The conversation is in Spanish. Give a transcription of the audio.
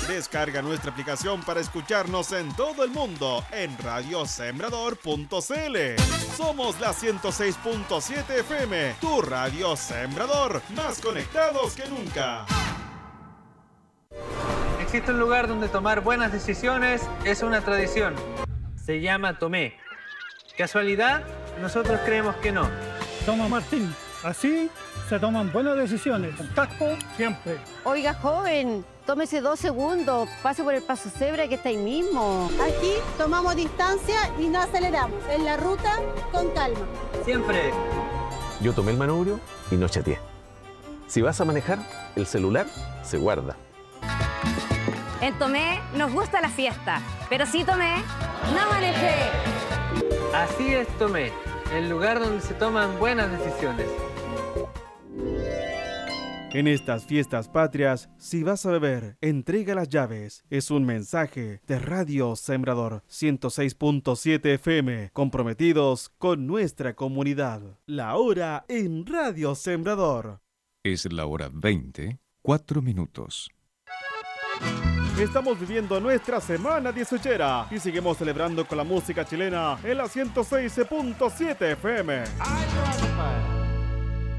Descarga nuestra aplicación para escucharnos en todo el mundo en radiosembrador.cl. Somos la 106.7 FM, tu radio Sembrador, más conectados que nunca. Existe un lugar donde tomar buenas decisiones es una tradición. Se llama Tomé. ¿Casualidad? Nosotros creemos que no. Toma Martín, así se toman buenas decisiones. Contacto siempre. Oiga, joven, tómese 2 segundos, pase por el paso cebra que está ahí mismo. Aquí tomamos distancia y no aceleramos. En la ruta, con calma. Siempre. Yo tomé el manubrio y no chateé. Si vas a manejar, el celular se guarda. En Tomé nos gusta la fiesta, pero si tomé, no manejé. Así es Tomé, el lugar donde se toman buenas decisiones. En estas fiestas patrias, si vas a beber, entrega las llaves. Es un mensaje de Radio Sembrador 106.7 FM, comprometidos con nuestra comunidad. La hora en Radio Sembrador. Es la hora 20, 4 minutos. Estamos viviendo nuestra semana 18 y seguimos celebrando con la música chilena en la 106.7 FM.